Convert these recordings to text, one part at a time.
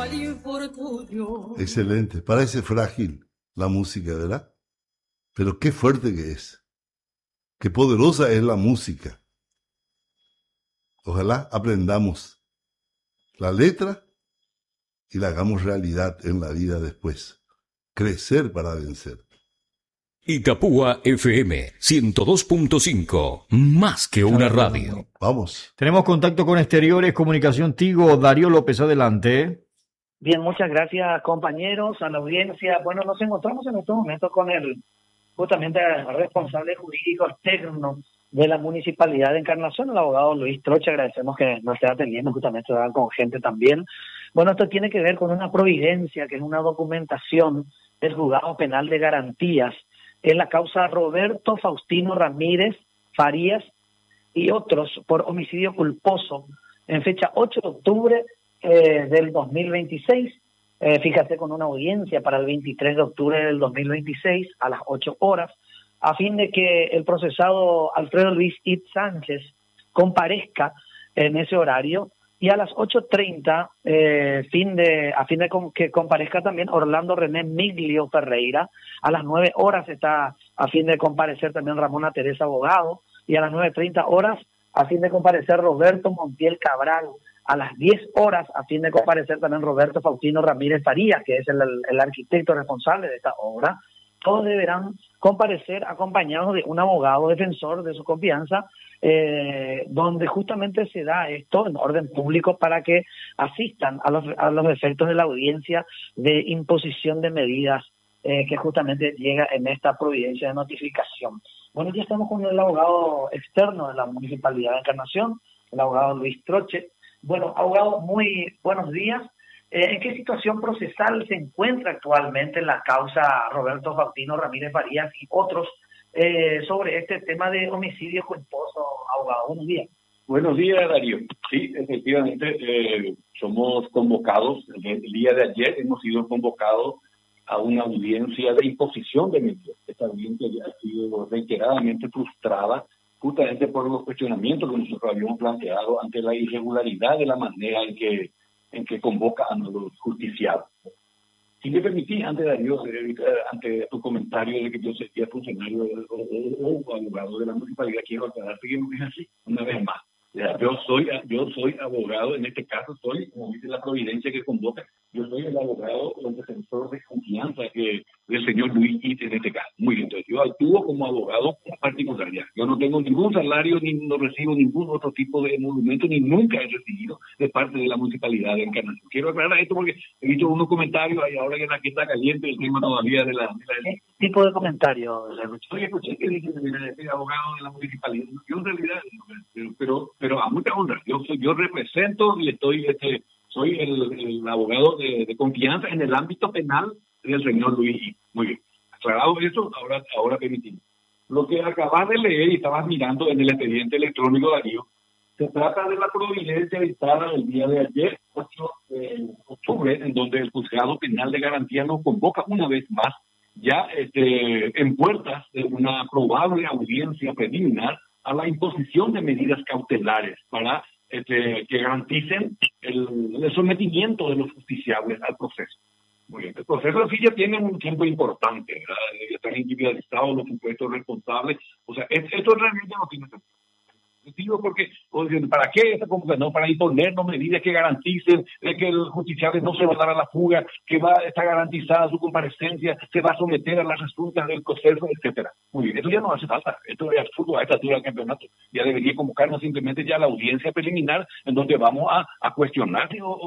Excelente, parece frágil la música, ¿verdad? Pero qué fuerte que es, qué poderosa es la música. Ojalá aprendamos la letra y la hagamos realidad en la vida después. Crecer para vencer. Itapúa FM 102.5, más que una radio. Vamos. Tenemos contacto con Exteriores Comunicación Tigo. Darío López, adelante. Bien, muchas gracias, compañeros, a la audiencia. Bueno, nos encontramos en estos momentos con justamente el responsable jurídico externo de la Municipalidad de Encarnación, el abogado Luis Troche. Agradecemos que nos esté atendiendo, justamente con gente también. Bueno, esto tiene que ver con una providencia, que es una documentación del Juzgado Penal de Garantías en la causa Roberto Faustino Ramírez Farías y otros por homicidio culposo en fecha 8 de octubre del 2026. Fíjate, con una audiencia para el 23 de octubre del 2026 a las 8 horas, a fin de que el procesado Alfredo Luis It Sánchez comparezca en ese horario, y a las 8:30 a fin de que comparezca también Orlando René Miglio Ferreira. A las 9 horas está a fin de comparecer también Ramona Teresa Abogado, y a las 9:30 horas a fin de comparecer Roberto Montiel Cabral. A las 10 horas a fin de comparecer también Roberto Faustino Ramírez Farías, que es el arquitecto responsable de esta obra. Todos deberán comparecer acompañados de un abogado defensor de su confianza, donde justamente se da esto en orden público para que asistan a los efectos de la audiencia de imposición de medidas que justamente llega en esta providencia de notificación. Bueno, ya estamos con el abogado externo de la Municipalidad de Encarnación, el abogado Luis Troche. Bueno, abogado, muy buenos días. ¿En qué situación procesal se encuentra actualmente la causa Roberto Faustino Ramírez Farías y otros sobre este tema de homicidio culposo, abogado? Buenos días. Buenos días, Darío. Sí, efectivamente, somos convocados. El día de ayer hemos sido convocados a una audiencia de imposición de medidas. Esta audiencia ya ha sido reiteradamente frustrada justamente por los cuestionamientos que nosotros habíamos planteado ante la irregularidad de la manera en que convoca a los justiciados. Si me permitís, antes, Darío, ante tu comentario de que yo sería funcionario o abogado de la municipalidad, quiero aclararte que no es así, una vez más. Yo soy abogado, en este caso soy, como dice la providencia que convoca, yo soy el abogado o el defensor de confianza del señor Luis It en este caso. Muy bien, entonces yo actúo como abogado particular. Yo no tengo ningún salario, ni no recibo ningún otro tipo de emolumento, ni nunca he recibido de parte de la Municipalidad de Encarnación. Quiero aclarar esto porque he visto unos comentarios y ahora que está caliente el tema todavía de la ¿Qué tipo de comentario? Oye, escuché que dije que abogado de la municipalidad. Yo en realidad, pero a mucha honra. Yo represento y soy el abogado de confianza en el ámbito penal del señor Luis. Muy bien. Aclarado eso, ahora permitimos. Lo que acabas de leer y estabas mirando en el expediente electrónico, Darío, se trata de la providencia dictada el día de ayer, 8 de octubre, en donde el Juzgado Penal de Garantía nos convoca una vez más, ya en puertas de una probable audiencia preliminar a la imposición de medidas cautelares para que garanticen el sometimiento de los justiciables al proceso. Muy bien, el proceso sí ya tiene un tiempo importante, ¿verdad? Ya están individualizados los supuestos responsables. O sea, esto realmente no tiene sentido. Porque, ¿para qué esta convocación? Para imponernos medidas que garanticen de que el justiciable no se va a dar a la fuga, que está garantizada su comparecencia, se va a someter a las resultas del proceso, etcétera. Muy bien, eso ya no hace falta. Esto es absurdo a esta altura del campeonato. Ya debería convocarnos simplemente ya a la audiencia preliminar, en donde vamos a cuestionar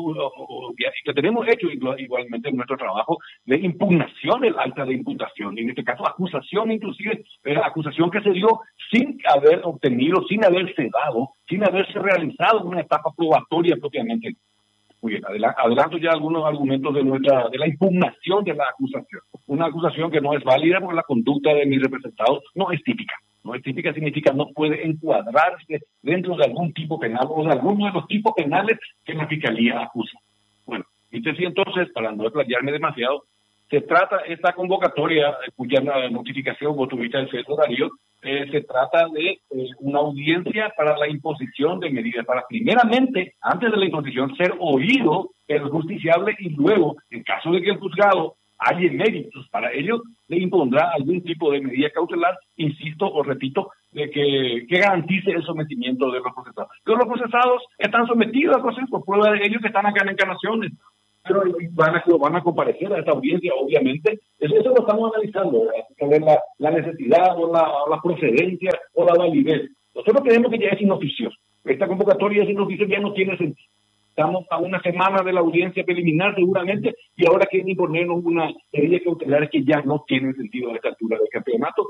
que tenemos hecho igualmente en nuestro trabajo de impugnación del acta de imputación, y en este caso acusación, inclusive acusación que se dio sin haber obtenido, sin haberse dado, sin haberse realizado una etapa probatoria propiamente. Muy bien, adelanto ya algunos argumentos de la impugnación de la acusación. Una acusación que no es válida porque la conducta de mi representado no es típica. No es típica significa no puede encuadrarse dentro de algún tipo penal o de alguno de los tipos penales que la Fiscalía acusa. Bueno, entonces, para no explayarme demasiado, se trata esta convocatoria, cuya notificación vos tuviste el CESO, Darío, se trata de una audiencia para la imposición de medidas, para primeramente, antes de la imposición, ser oído el justiciable, y luego, en caso de que el juzgado haya méritos para ello, le impondrá algún tipo de medida cautelar, insisto o repito, de que garantice el sometimiento de los procesados. Pero los procesados están sometidos al proceso por prueba de ellos que están acá en Encarnaciones, pero van a comparecer a esta audiencia, obviamente. Eso lo estamos analizando, sobre la necesidad o la procedencia o la validez. Nosotros creemos que ya es inoficioso. Esta convocatoria es inoficiosa, ya no tiene sentido. Estamos a una semana de la audiencia preliminar seguramente, y ahora quieren imponernos una medida cautelar que ya no tienen sentido a esta altura del campeonato.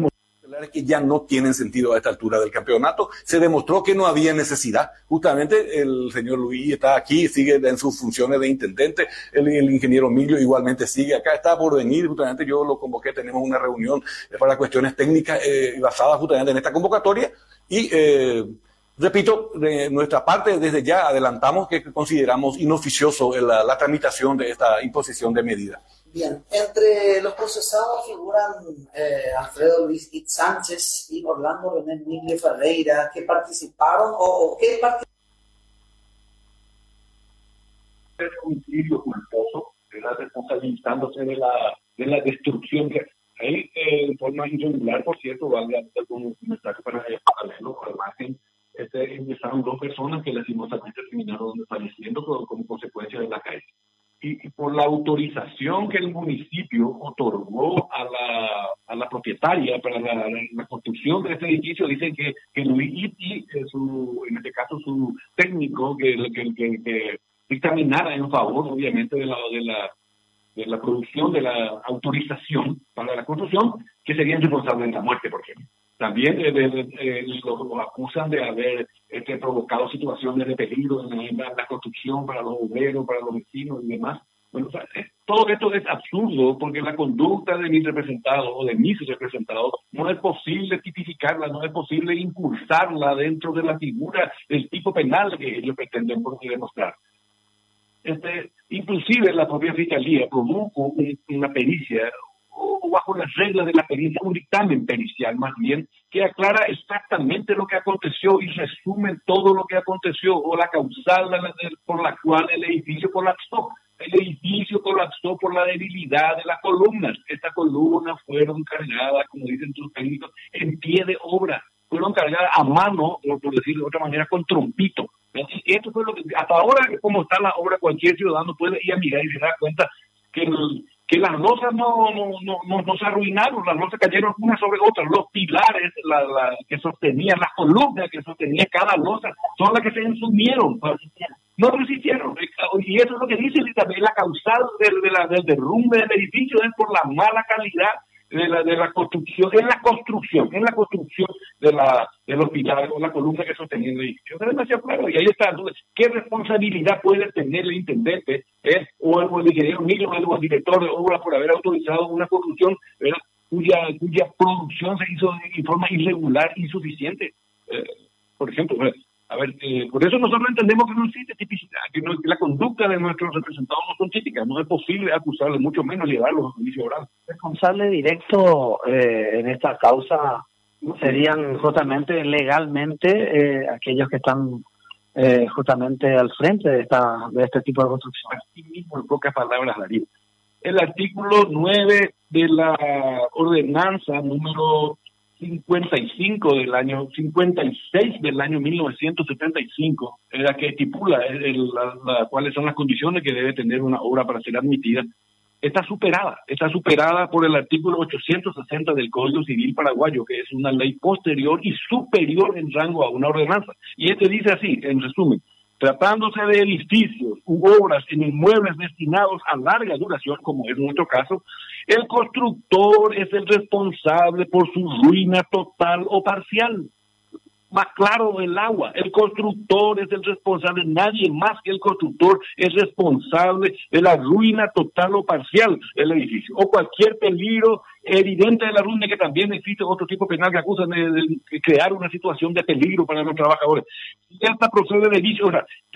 Se demostró que no había necesidad. Justamente el señor Luis está aquí, sigue en sus funciones de intendente, el ingeniero Emilio igualmente sigue acá, está por venir. Justamente yo lo convoqué, tenemos una reunión para cuestiones técnicas basadas justamente en esta convocatoria, y repito, de nuestra parte, desde ya adelantamos que consideramos inoficioso la tramitación de esta imposición de medida. Bien, entre los procesados figuran Alfredo Luis Itz Sánchez y Orlando René Emilio Ferreira, que participaron o qué participaron. El homicidio culposo, era responsabilizándose de la destrucción que hay en forma irregular, por cierto, valga algún mensaje para paralelo al margen. Ingresaron 2 personas que lastimosamente terminaron falleciendo como consecuencia de la caída. Y por la autorización que el municipio otorgó a la propietaria para la construcción de este edificio, dicen que Luis Iti, en este caso su técnico, que dictaminara en favor, obviamente, de la producción, de la autorización para la construcción, que serían responsables de la muerte, por ejemplo. También los acusan de haber provocado situaciones de peligro en la construcción para los obreros, para los vecinos y demás. Bueno, o sea, todo esto es absurdo, porque la conducta de mis representados o de mis representados no es posible tipificarla, no es posible impulsarla dentro de la figura del tipo penal que ellos pretenden demostrar. Inclusive la propia Fiscalía produjo una pericia, o bajo las reglas de la pericia, un dictamen pericial más bien, que aclara exactamente lo que aconteció y resume todo lo que aconteció, o la causal por la cual el edificio colapsó. El edificio colapsó por la debilidad de las columnas. Estas columnas fueron cargadas, como dicen sus técnicos, en pie de obra. Fueron cargadas a mano, por decirlo de otra manera, con trompito. Esto fue lo que, hasta ahora, como está la obra, cualquier ciudadano puede ir a mirar y se da cuenta que las losas no se arruinaron, las losas cayeron una sobre otra. Los pilares que sostenían, las columnas que sostenían cada losa, son las que se ensumieron, no resistieron. Y eso es lo que dice también la causal del derrumbe del edificio, es por la mala calidad de la construcción, en la construcción de los pilares o la columna que sostenía el edificio. Es demasiado claro, y ahí está. Entonces, ¿qué responsabilidad puede tener el intendente o el ingeniero Emilio o el director de obra por haber autorizado una construcción cuya producción se hizo de forma irregular, insuficiente? Por ejemplo, por eso nosotros entendemos que no existe tipicidad, que la conducta de nuestros representados no son típicas. No es posible acusarlos, mucho menos llevarlos a juicio oral. Responsable directo en esta causa serían justamente legalmente aquellos que están justamente al frente de este tipo de construcción. Así mismo, en pocas palabras, Darío. El artículo 9 de la ordenanza número 56 del año 1975, era que estipula cuáles son las condiciones que debe tener una obra para ser admitida. Está superada por el artículo 860 del Código Civil paraguayo, que es una ley posterior y superior en rango a una ordenanza. Y dice así, en resumen: tratándose de edificios u obras en inmuebles destinados a larga duración, como es nuestro caso, el constructor es el responsable por su ruina total o parcial. Más claro el agua, el constructor es el responsable, nadie más que el constructor es responsable de la ruina total o parcial del edificio, o cualquier peligro evidente de la ruina, que también existe otro tipo penal que acusan de crear una situación de peligro para los trabajadores. Si esta procede de vicio,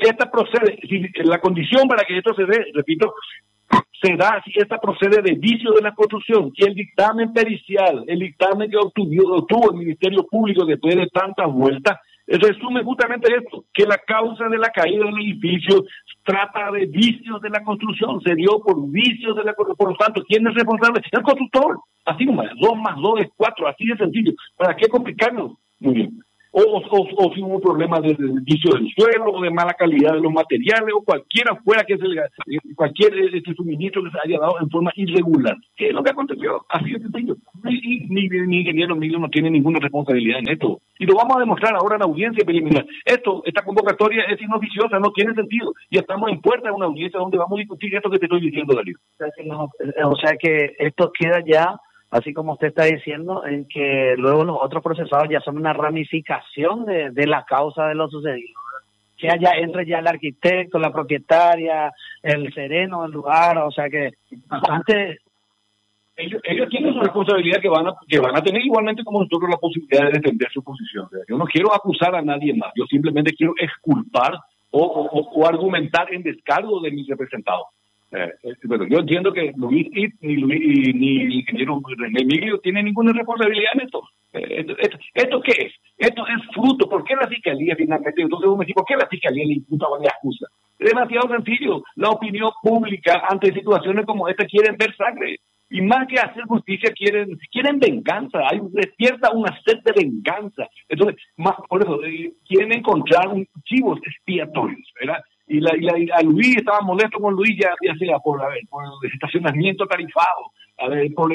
si la condición para que esto se dé, repito, se da si esta procede de vicio de la construcción, y el dictamen pericial, el dictamen que obtuvo el Ministerio Público después de tantas vueltas, resume justamente esto, que la causa de la caída del edificio trata de vicios de la construcción, se dio por vicios de la construcción. Por lo tanto, ¿quién es responsable? El constructor. Así nomás, 2 más 2 es 4, así de sencillo. ¿Para qué complicarnos? Muy bien. O si hubo un problema de vicio del suelo, o de mala calidad de los materiales, o cualquiera fuera que cualquier suministro que se haya dado en forma irregular. ¿Qué es lo que aconteció? Así de sencillo. Ni ingeniero Emilio no tiene ninguna responsabilidad en esto. Y lo vamos a demostrar ahora en la audiencia preliminar. Esta convocatoria es inoficiosa, no tiene sentido. Y estamos en puerta de una audiencia donde vamos a discutir esto que te estoy diciendo, Darío. O sea que esto queda ya, así como usted está diciendo, en que luego los otros procesados ya son una ramificación de la causa de lo sucedido. Que allá entre ya el arquitecto, la propietaria, el sereno del lugar, o sea que bastante... Ellos tienen su responsabilidad que van a tener igualmente como nosotros la posibilidad de defender su posición. Yo no quiero acusar a nadie más, yo simplemente quiero exculpar o argumentar en descargo de mis representados. Bueno, yo entiendo que Luis ni el ingeniero René Emilio tienen ninguna responsabilidad en esto. ¿Esto qué es? Esto es fruto. ¿Por qué la fiscalía finalmente? Entonces uno me dice, ¿por qué la fiscalía le imputa o le acusa? Es demasiado sencillo. La opinión pública ante situaciones como esta quieren ver sangre. Y más que hacer justicia, quieren venganza. Despierta una sed de venganza. Entonces, por eso, quieren encontrar chivos expiatorios, ¿verdad? Y a Luis estaba molesto con Luis ya sea por el estacionamiento tarifado, por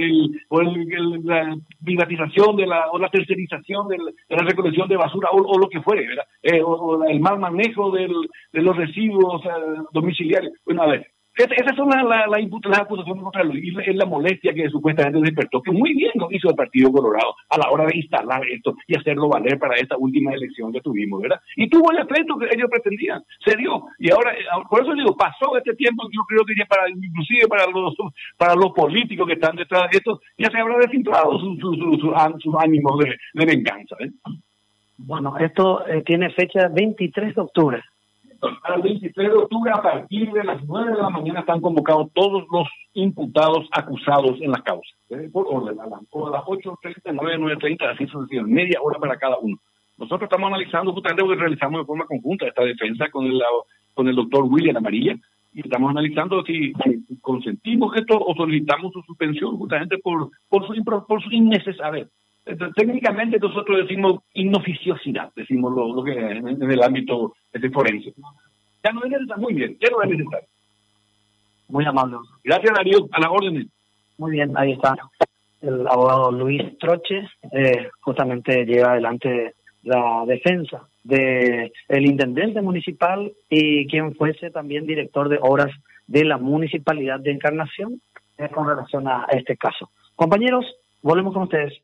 la privatización o la tercerización de la recolección de basura o lo que fuere, ¿verdad? O el mal manejo de los residuos domiciliarios. Bueno, a ver, esas son las acusaciones contra Luis, es la molestia que supuestamente despertó, que muy bien lo hizo el Partido Colorado a la hora de instalar esto y hacerlo valer para esta última elección que tuvimos, ¿verdad? Y tuvo el efecto que ellos pretendían, se dio. Y ahora, por eso digo, pasó este tiempo, yo creo que ya inclusive para los políticos que están detrás de esto, ya se habrá desinflado sus ánimos de venganza, ¿eh? Bueno, esto tiene fecha 23 de octubre. Para el 23 de octubre, a partir de las 9 de la mañana, están convocados todos los imputados acusados en la causa. Por orden, a las 8:30, 9:30, así sucesivamente, media hora para cada uno. Nosotros estamos analizando, justamente porque realizamos de forma conjunta esta defensa con el doctor William Amarilla, y estamos analizando si consentimos esto o solicitamos su suspensión justamente por su innecesario. Entonces, técnicamente nosotros decimos inoficiosidad, decimos lo que en el ámbito forense. Ya no es necesario, muy bien, ya no es necesario. Muy amable. Gracias, Darío, a las órdenes. Muy bien, ahí está. El abogado Luis Troche justamente lleva adelante la defensa de el intendente municipal y quien fuese también director de obras de la Municipalidad de Encarnación con relación a este caso. Compañeros, volvemos con ustedes.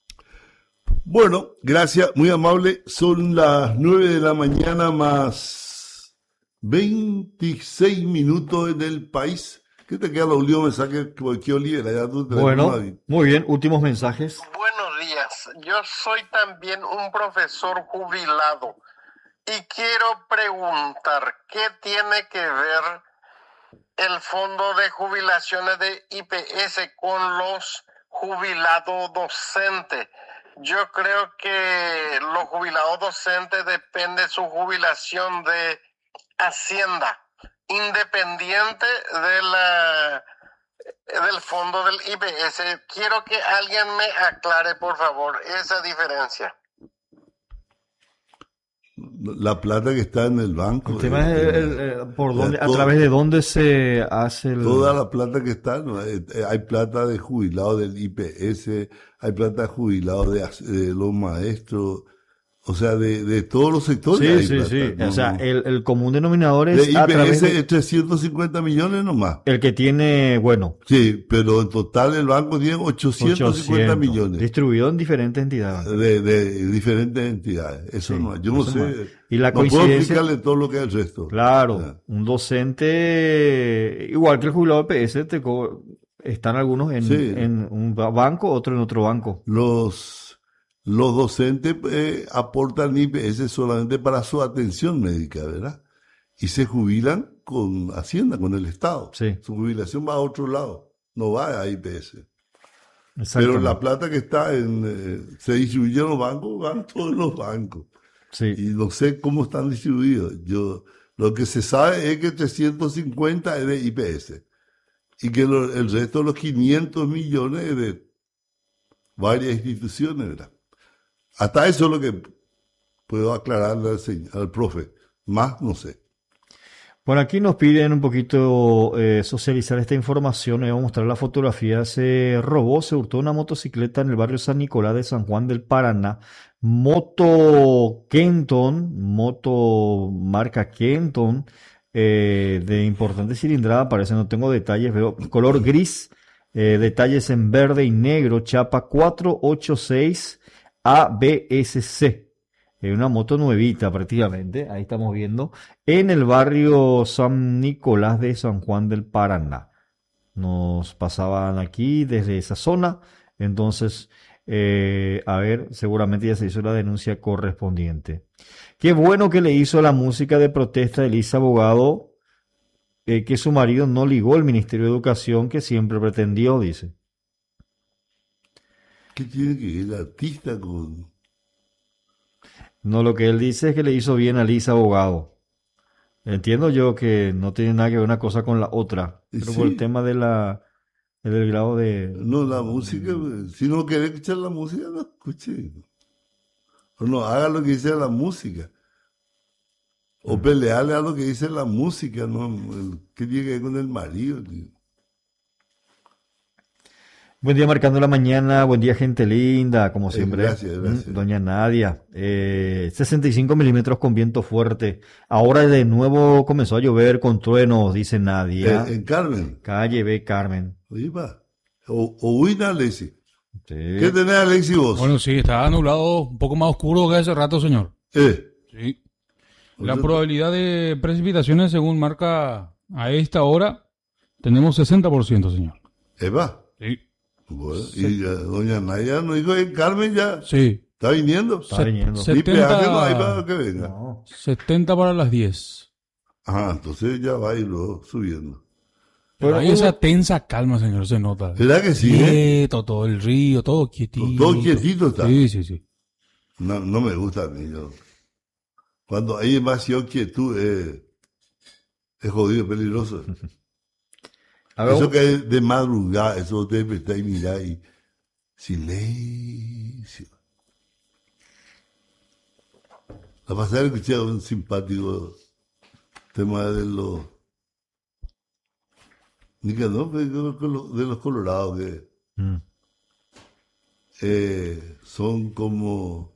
Bueno, gracias, muy amable. Son las 9 de la mañana más 26 minutos en el país. ¿Qué te queda, último mensaje? ¿Qué Oliver? Bueno, muy bien, últimos mensajes. Buenos días, yo soy también un profesor jubilado y quiero preguntar, ¿qué tiene que ver el fondo de jubilaciones de IPS con los jubilados docentes? Yo creo que los jubilados docentes depende su jubilación de Hacienda, independiente del fondo del IPS. Quiero que alguien me aclare, por favor, esa diferencia. La plata que está en el banco. El tema es por dónde, a través de dónde se hace toda la plata que está, ¿no? Hay plata de jubilado del IPS, hay plata de jubilado de los maestros, o sea, de todos los sectores. Sí, hay sí, plata, sí. ¿no? O sea, el común denominador es de a IPS través de... es 350 millones nomás. El que tiene, bueno. Sí, pero en total el banco tiene 850 millones. Distribuido en diferentes entidades. De diferentes entidades. Eso sí, no, yo no sé. No. Y la no puedo coincidencia, explicarle todo lo que es el resto. Claro, un docente, igual que el jubilado de PS, están algunos en un banco, otro en otro banco. Los docentes aportan IPS solamente para su atención médica, ¿verdad? Y se jubilan con Hacienda, con el Estado. Sí. Su jubilación va a otro lado, no va a IPS. Pero la plata que está se distribuye en los bancos, van todos los bancos. Sí. Y no sé cómo están distribuidos. Lo que se sabe es que 350 es de IPS y que el resto de los 500 millones es de varias instituciones, ¿verdad? Hasta eso es lo que puedo aclararle al profe. Más no sé. Por aquí nos piden un poquito socializar esta información. Les voy a mostrar la fotografía. Se hurtó una motocicleta en el barrio San Nicolás de San Juan del Paraná. Moto Kenton, moto marca Kenton, de importante cilindrada, parece, no tengo detalles, veo color gris, detalles en verde y negro, chapa 486 ABSC. Una moto nuevita prácticamente, ahí estamos viendo, en el barrio San Nicolás de San Juan del Paraná. Nos pasaban aquí desde esa zona, entonces, a ver, seguramente ya se hizo la denuncia correspondiente. Qué bueno que le hizo la música de protesta de Elisa Abogado, que su marido no ligó el Ministerio de Educación que siempre pretendió, dice. ¿Qué tiene que ver el artista con...? No, lo que él dice es que le hizo bien a Elisa Abogado. Entiendo yo que no tiene nada que ver una cosa con la otra, pero Sí. por el tema del grado de... No, la música, si no querés escuchar la música, no escuche. O no, haga lo que dice la música. O pelearle a lo que dice la música, ¿no? ¿Qué tiene que ver con el marido, tío? Buen día marcando la mañana, buen día gente linda, como siempre. Gracias. Doña Nadia, 65 milímetros con viento fuerte. Ahora de nuevo comenzó a llover con truenos, dice Nadia. En Carmen. Calle B, Carmen. Oye, va. O Huina, Alexi. Sí. ¿Qué tenés, Alexi, vos? Bueno, sí, está nublado, un poco más oscuro que hace rato, señor. Sí. La probabilidad de precipitaciones, según marca a esta hora, tenemos 60%, señor. Eva. Sí. Bueno, y doña Nadia nos dijo en Carmen ya. Sí. ¿Está viniendo? Está viniendo. Ni peaje no hay para que venga. No. 70 para las 10. Ajá, entonces ya va y luego subiendo. Pero hay esa tensa calma, señor, se nota. ¿Verdad que sí? Quieto, todo el río, todo quietito. Todo quietito está. Sí. No me gusta a mí. Cuando hay demasiada quietud es jodido, peligroso. Eso que es de madrugada, eso te despertar y mirar y silencio. La pasada escuché un simpático tema de los Nicanor, de los colorados que son como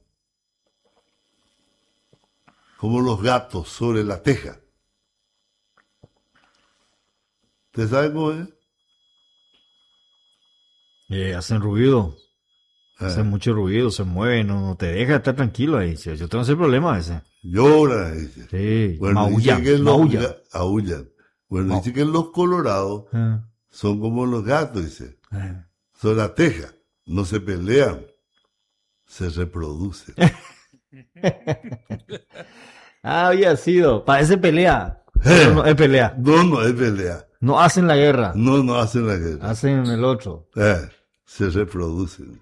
los gatos sobre la teja. ¿Usted sabe cómo es? Hacen ruido. Hacen mucho ruido, se mueven, no te deja estar tranquilo ahí. Yo tengo ese problema ese. Llora, dice. Sí, bueno, maullan. Aullan. Bueno, dice que los colorados son como los gatos, dice. Son la teja. No se pelean, se reproducen. Había sido. Parece pelea. Pero no es pelea. No es pelea. No hacen la guerra. No hacen la guerra. Hacen el otro. Se reproducen.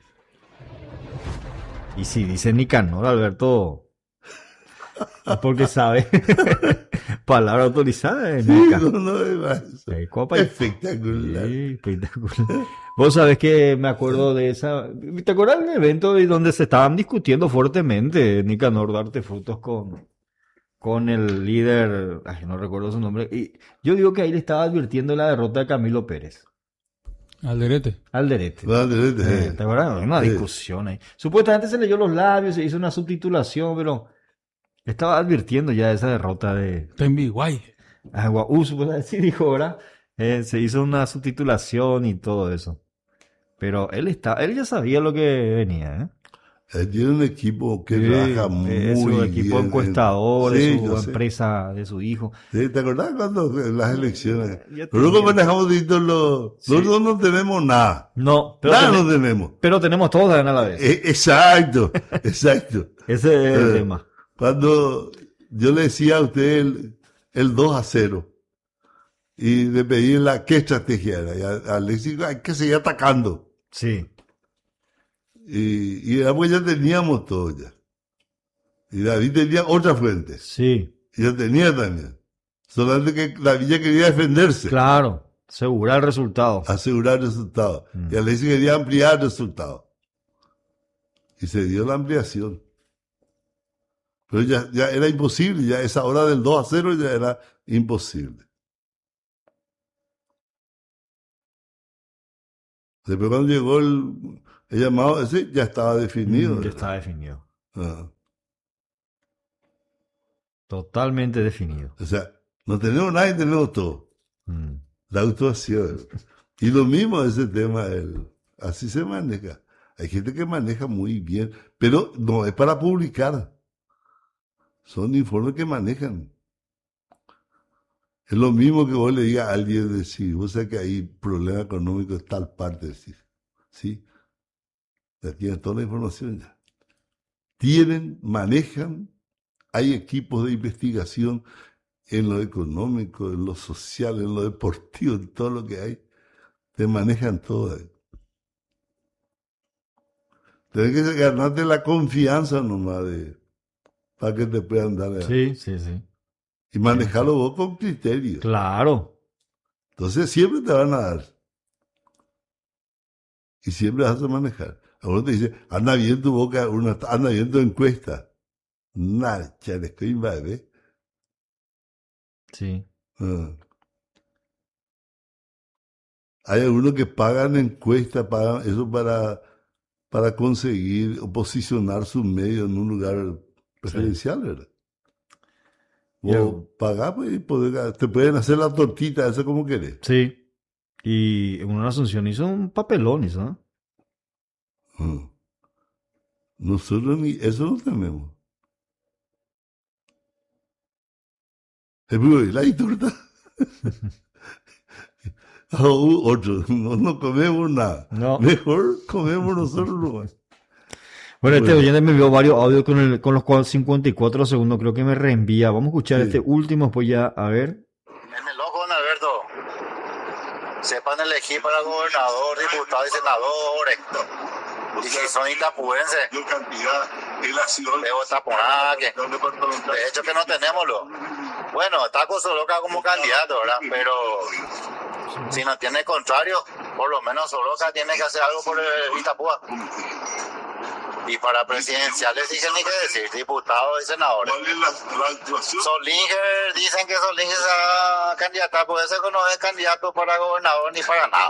Y si dice Nicanor, Alberto, es porque sabe. Palabra autorizada. Sí, no es más. Espectacular. Sí, espectacular. Vos sabés que me acuerdo de esa. ¿Te acuerdas del evento donde se estaban discutiendo fuertemente Nicanor Duarte Frutos con el líder, no recuerdo su nombre, y yo digo que ahí le estaba advirtiendo la derrota de Camilo Pérez. Alderete. ¿Te acuerdas? Una discusión ahí. Supuestamente se leyó los labios, se hizo una subtitulación, pero estaba advirtiendo ya esa derrota de... Tembi, guay. Supuestamente sí dijo, ¿verdad? Se hizo una subtitulación y todo eso. Pero él ya sabía lo que venía, ¿eh? Él tiene un equipo que trabaja muy bien. Su equipo encuestador, su empresa de su hijo. Sí, ¿te acordás cuando las elecciones? Pero luego manejamos nosotros no tenemos nada. No, no tenemos. Pero tenemos todos a la vez. Exacto. Ese es el tema. Cuando yo le decía a usted el 2-0 y le pedí qué estrategia era, y a Alexis hay que seguir atacando. Sí. Y pues ya teníamos todo ya. Y David tenía otra fuente. Sí. Y yo tenía también. Solamente que la villa quería defenderse. Claro, asegurar el resultado. Asegurar el resultado. Y Alexis quería ampliar el resultado. Y se dio la ampliación. Pero ya era imposible, ya esa hora del 2-0 ya era imposible. Después cuando llegó el llamado ese, ya estaba definido. Ya estaba definido. Ah. Totalmente definido. O sea, no tenemos nada y tenemos todo. La actuación. Y lo mismo ese tema, así se maneja. Hay gente que maneja muy bien, pero no es para publicar. Son informes que manejan. Es lo mismo que vos le digas a alguien, decir, vos sabés que hay problema económico en tal parte, decir. ¿Sí? Ya tienes toda la información ya. Manejan, hay equipos de investigación en lo económico, en lo social, en lo deportivo, en todo lo que hay. Te manejan todo ahí. Tienes que ganarte la confianza nomás para que te puedan dar. Sí. Y manejarlo vos con criterio. Claro. Entonces siempre te van a dar. Y siempre vas a manejar. Algunos te dicen, anda bien tu boca, anda bien tu encuesta. Nada, charesco invade. Sí. Hay algunos que pagan encuestas, pagan eso para conseguir o posicionar su medio en un lugar preferencial, ¿verdad? Vos pagás pues, y te pueden hacer la tortita, eso como querés. Sí. Y en una Asunción hizo un papelón, ¿no? Nosotros ni eso no tenemos. La torta. Otro, no comemos nada. No. Mejor comemos nosotros nomás. Bueno, este oyente me envió varios audios con los cuales 54 segundos creo que me reenvía. Vamos a escuchar este último, pues ya, a ver. En el ojo, don Alberto. Sepan elegir para gobernador, diputado y senador. Y si son itapuenses. Debo taponaque. De hecho que no tenemoslo. Bueno, está Soloca como candidato, ¿verdad? Pero si no tiene contrario, por lo menos Soloca tiene que hacer algo por el Itapúa. Y para presidenciales dicen ni qué decir, diputados y senadores. Solinger, dicen que Solinger se candidato, puede ser que no es candidato para gobernador ni para nada.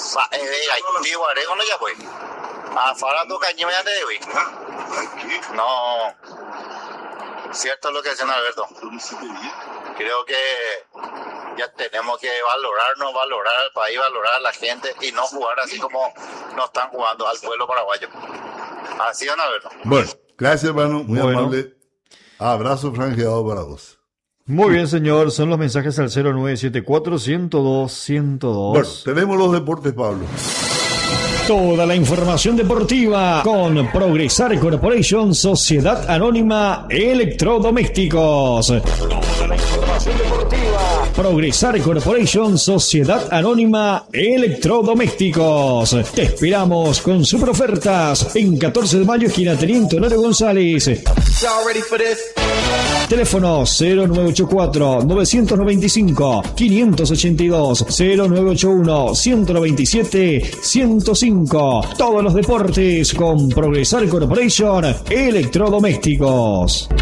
No ya fue. Afara tu cañón ya te debí. No. Cierto lo que dice Alberto. Creo que ya tenemos que valorarnos, valorar al país, valorar a la gente y no jugar así como nos están jugando al pueblo paraguayo. Así, don Alberto. Bueno, gracias, hermano. Muy amable. Abrazo franjeado para vos. Muy bien, señor. Son los mensajes al 0974-102-102. Bueno, tenemos los deportes, Pablo. Toda la información deportiva con Progresar Corporation, Sociedad Anónima Electrodomésticos. Toda la información deportiva. Progresar Corporation, Sociedad Anónima Electrodomésticos. Te esperamos con super ofertas en 14 de mayo, esquina Teniente Honorio González. Teléfono 0984-995-582, 0981-127-105. Todos los deportes con Progresar Corporation Electrodomésticos.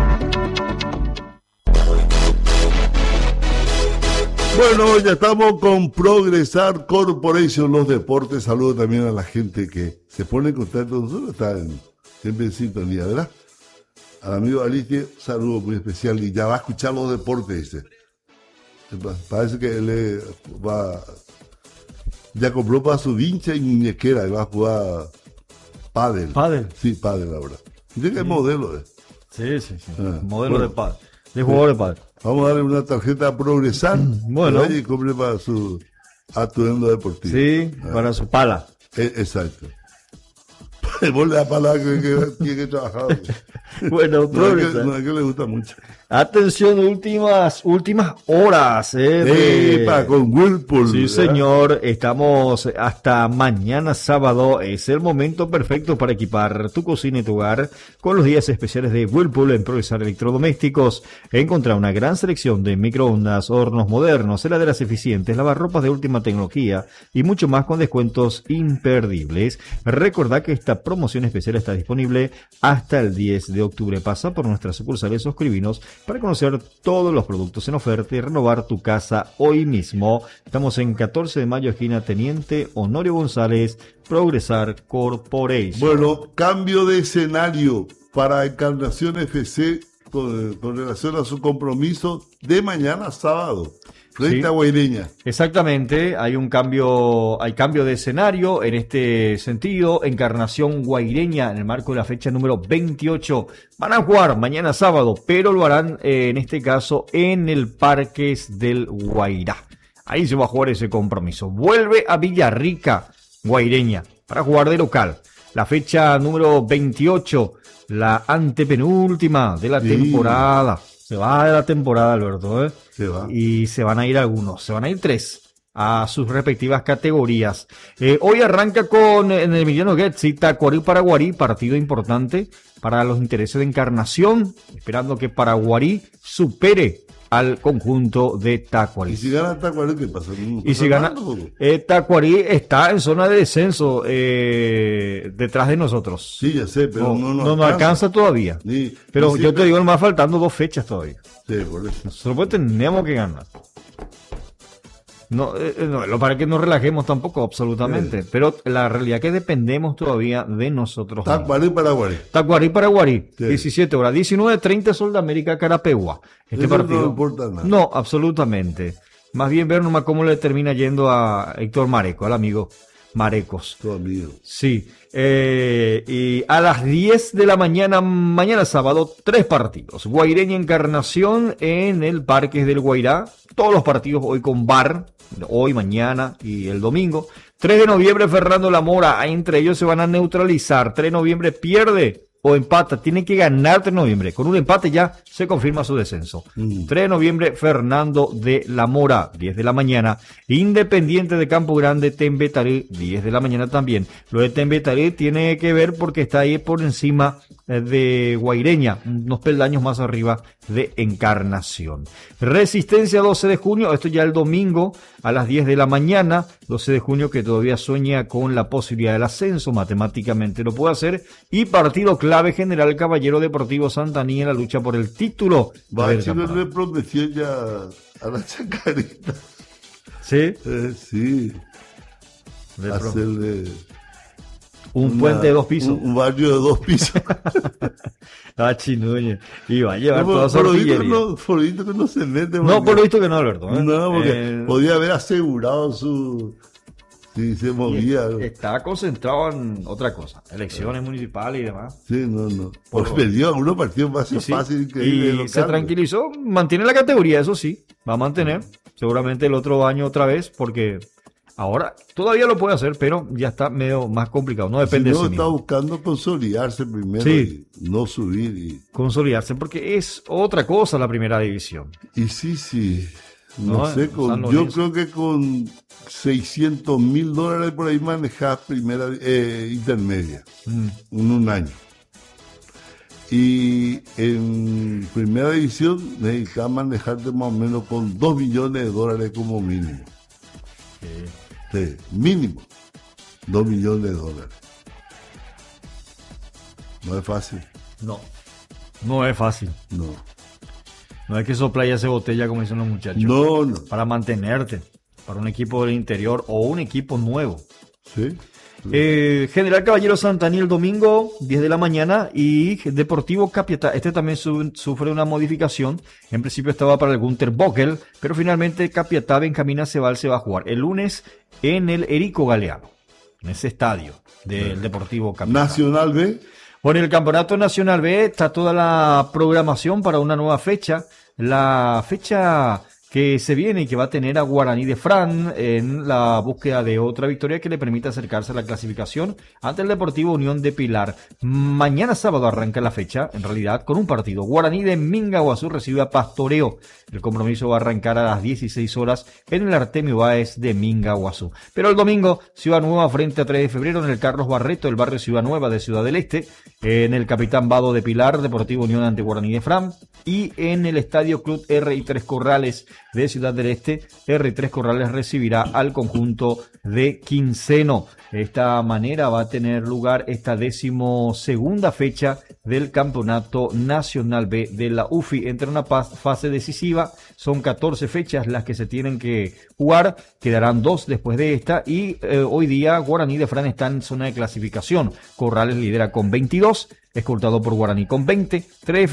Bueno, ya estamos con Progresar Corporation, los deportes. Saludo también a la gente que se pone en contacto con nosotros, está siempre en sintonía, ¿verdad? Al amigo Alicia, saludo muy especial y ya va a escuchar los deportes, dice. Parece que él ya compró para su vincha y muñequera y va a jugar pádel. ¿Pádel? Sí, pádel ahora. Dice que es modelo, Sí. Modelo de pádel. De jugador de pádel. Vamos a darle una tarjeta a Progresar. Bueno. Y compre para su atuendo deportivo. Sí, para su pala. Exacto. Vos le das palabra que tiene que trabajar. Bueno, no es que le gusta mucho. Atención, últimas horas. Con Whirlpool. Sí, ¿verdad? señor. Estamos hasta mañana sábado. Es el momento perfecto para equipar tu cocina y tu hogar con los días especiales de Whirlpool en Progresar Electrodomésticos. Encontrá una gran selección de microondas, hornos modernos, heladeras eficientes, lavarropas de última tecnología y mucho más con descuentos imperdibles. Recordá que esta promoción especial está disponible hasta el 10 de octubre. Pasa por nuestras sucursales o escribinos para conocer todos los productos en oferta y renovar tu casa hoy mismo. Estamos en 14 de mayo, esquina Teniente Honorio González, Progresar Corporation. Bueno, cambio de escenario para Encarnación FC con relación a su compromiso de mañana sábado. Frente a Guaireña. Exactamente, hay cambio de escenario en este sentido. Encarnación Guaireña en el marco de la fecha número 28. Van a jugar mañana sábado, pero lo harán en este caso en el Parques del Guairá. Ahí se va a jugar ese compromiso. Vuelve a Villarrica Guaireña para jugar de local. La fecha número 28, la antepenúltima de la temporada. Se va de la temporada, Alberto, Se va. Y se van a ir algunos, se van a ir 3 a sus respectivas categorías. Hoy arranca con en el Emiliano Getzi, Tacuarí Paraguarí, partido importante para los intereses de Encarnación, esperando que Paraguarí supere al conjunto de Tacuarí. ¿Y si gana Tacuarí, qué pasa? Y si gana Tacuarí, está en zona de descenso detrás de nosotros. Sí, ya sé, pero no nos alcanza todavía. Pero yo te digo, nos va faltando 2 fechas todavía. Sí, por eso. Nosotros tenemos que ganar. No, para que nos relajemos tampoco, absolutamente. Sí. Pero la realidad es que dependemos todavía de nosotros. Tacuarí Paraguarí. Tacuarí Paraguarí. Sí. 17 horas. 19:30 Sol de América Carapegua. Este partido. No importa nada. No, absolutamente. Más bien ver nomás cómo le termina yendo a Héctor Mareco, al amigo Marecos. Tu amigo. Sí. Y a las 10 de la mañana sábado, 3 partidos. Guaireña Encarnación en el Parques del Guairá. Todos los partidos hoy con VAR. Hoy, mañana y el domingo. 3 de noviembre, Fernando Lamora. Entre ellos se van a neutralizar. 3 de noviembre pierde o empata. Tiene que ganar 3 de noviembre. Con un empate ya se confirma su descenso. 3 de noviembre, Fernando de la Mora, 10 de la mañana. Independiente de Campo Grande, Tembetarí, 10 de la mañana también. Lo de Tembetarí tiene que ver porque está ahí por encima de Guaireña, unos peldaños más arriba de Encarnación. Resistencia 12 de junio, esto ya el domingo a las 10 de la mañana. 12 de junio que todavía sueña con la posibilidad del ascenso, matemáticamente lo puede hacer. Y partido clave, General Caballero Deportivo Santaní en la lucha por el título. Bachiller le prometió ya a la Chacarita. ¿Sí? Sí. Hacerle un puente de 2 pisos. Un barrio de 2 pisos. Chinuño. Y va a llevar toda su artillería. Por lo visto que no se mete. No, por lo visto que no, Alberto. No, porque podía haber asegurado su... Si se movía. Está concentrado en otra cosa. Elecciones municipales y demás. Sí, no. Pues perdió algunos partidos más fácil, increíble. Y se tranquilizó. Mantiene la categoría, eso sí. Va a mantener. Seguramente el otro año otra vez, porque... Ahora todavía lo puede hacer, pero ya está medio más complicado. No depende de sí mismo. Está buscando consolidarse primero y no subir. Consolidarse, porque es otra cosa la primera división. Y sí. No sé, yo creo que con $600,000 por ahí manejas primera intermedia en un año. Y en primera división necesitas manejarte más o menos con $2 millones como mínimo. Sí, mínimo $2 millones. No es fácil. No es fácil. No hay que soplar ya esa botella como dicen los muchachos. No. Para mantenerte, para un equipo del interior o un equipo nuevo. Sí. General Caballero Santaní el domingo, 10 de la mañana, y Deportivo Capiatá. Este también sufre una modificación. En principio estaba para el Gunter Bockel, pero finalmente Capiatá Benjamín Acebal se va a jugar el lunes en el Erico Galeano, en ese estadio del Deportivo Capiatá. Nacional B. Bueno, en el Campeonato Nacional B está toda la programación para una nueva fecha. La fecha que se viene y que va a tener a Guaraní de Fran en la búsqueda de otra victoria que le permita acercarse a la clasificación ante el Deportivo Unión de Pilar. Mañana sábado arranca la fecha, en realidad, con un partido. Guaraní de Mingaguazú recibe a Pastoreo. El compromiso va a arrancar a las 16 horas en el Artemio Báez de Mingaguazú. Pero el domingo, Ciudad Nueva frente a 3 de febrero en el Carlos Barreto, del barrio Ciudad Nueva de Ciudad del Este, en el Capitán Vado de Pilar, Deportivo Unión ante Guaraní de Fran, y en el Estadio Club R y Tres Corrales de Ciudad del Este, R y Tres Corrales recibirá al conjunto de Quinceno. De esta manera va a tener lugar esta 12ª fecha del Campeonato Nacional B de la UFI. Entra una fase decisiva, son 14 fechas las que se tienen que jugar, quedarán 2 después de esta y hoy día Guaraní de Fran está en zona de clasificación. Corrales lidera con 22, escoltado por Guaraní con 20, 3